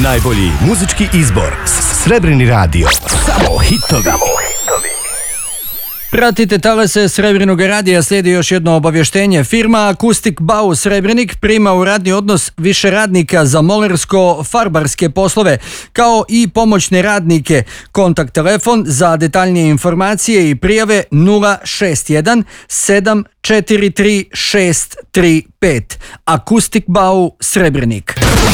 Najbolji muzički izbor. Srebrni radio. Samo hitovi. Pratite talase Srebrnog radija, slijedi još jedno obavještenje. Firma Acoustic Bau Srebrenik prima u radni odnos više radnika za molersko-farbarske poslove, kao i pomoćne radnike. Kontakt telefon za detaljnije informacije i prijave 061 743 635. Acoustic Bau Srebrenik.